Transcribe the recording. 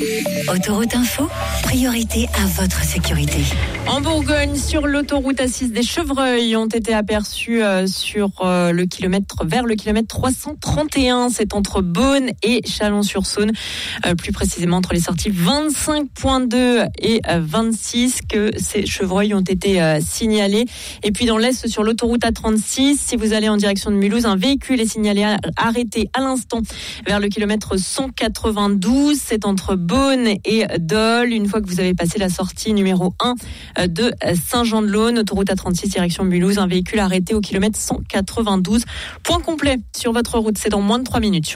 Autoroute Info, priorité à votre sécurité. En Bourgogne, sur l'autoroute A6, des chevreuils ont été aperçus vers le kilomètre 331. C'est entre Beaune et Chalon-sur-Saône, plus précisément entre les sorties 25.2 et 26 que ces chevreuils ont été signalés. Et puis dans l'Est, sur l'autoroute A36, si vous allez en direction de Mulhouse, un véhicule est signalé arrêté à l'instant vers le kilomètre 192. C'est entre Beaune et Dole. Une fois que vous avez passé la sortie numéro 1 de Saint-Jean-de-Laune, autoroute A36 direction Mulhouse, un véhicule arrêté au kilomètre 192. Point complet sur votre route, c'est dans moins de 3 minutes.